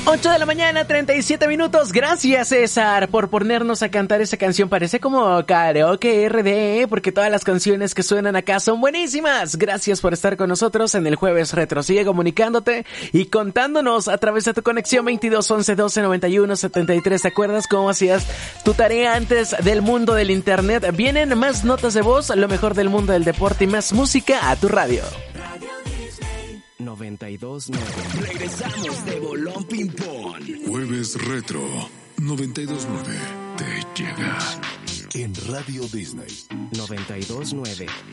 8 de la mañana, 37 minutos. Gracias, César, por ponernos a cantar esa canción. Parece como karaoke RD, porque todas las canciones que suenan acá son buenísimas. Gracias por estar con nosotros en el Jueves Retro. Sigue comunicándote y contándonos a través de tu conexión 22 11 12 91 73. ¿Te acuerdas cómo hacías tu tarea antes del mundo del internet? Vienen más notas de voz, lo mejor del mundo del deporte y más música a tu radio. 92.9. Regresamos de Bolón Ping Pong. Jueves Retro 92.9 te llega en Radio Disney. 92.9.